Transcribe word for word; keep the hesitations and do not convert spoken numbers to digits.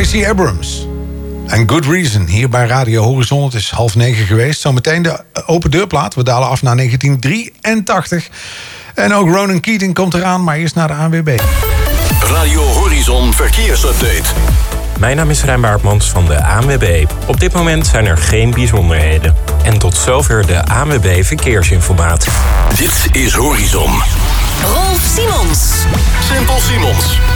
Tracy Abrams. En Good Reason, hier bij Radio Horizon. Het is half negen geweest. Zometeen de open deurplaat. We dalen af naar negentien drieëntachtig. En ook Ronan Keating komt eraan, maar eerst naar de A N W B. Radio Horizon Verkeersupdate. Mijn naam is Rijn Baartmans van de A N W B. Op dit moment zijn er geen bijzonderheden. En tot zover de A N W B Verkeersinformatie. Dit is Horizon. Rolf Simons. Simpel Simons.